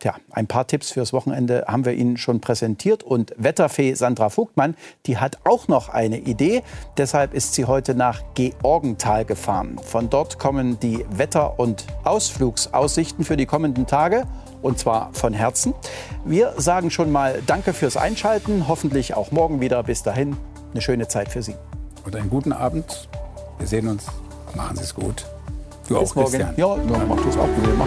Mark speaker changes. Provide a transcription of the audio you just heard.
Speaker 1: Tja, ein paar Tipps fürs Wochenende haben wir Ihnen schon präsentiert. Und Wetterfee Sandra Vogtmann, die hat auch noch eine Idee. Deshalb ist sie heute nach Georgenthal gefahren. Von dort kommen die Wetter- und Ausflugsaussichten für die kommenden Tage. Und zwar von Herzen. Wir sagen schon mal Danke fürs Einschalten. Hoffentlich auch morgen wieder. Bis dahin eine schöne Zeit für Sie.
Speaker 2: Und einen guten Abend. Wir sehen uns. Machen Sie es gut. Du
Speaker 1: Bis
Speaker 2: auch,
Speaker 1: morgen.
Speaker 2: Christian.
Speaker 1: Ja, macht das auch gut.